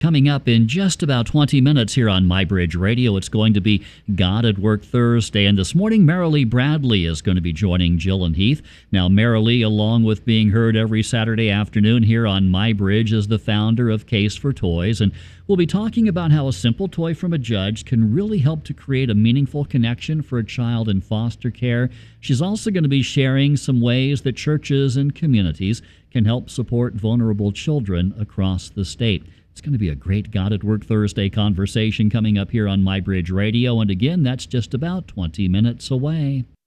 Coming up in just about 20 minutes here on MyBridge Radio, it's going to be God at Work Thursday. And this morning, Marilee Bradley is going to be joining Jill and Heath. Now, Marilee, along with being heard every Saturday afternoon here on MyBridge, is the founder of Case for Toys. And we'll be talking about how a simple toy from a judge can really help to create a meaningful connection for a child in foster care. She's also going to be sharing some ways that churches and communities can help support vulnerable children across the state. It's going to be a great God at Work Thursday conversation coming up here on MyBridge Radio. And again, that's just about 20 minutes away.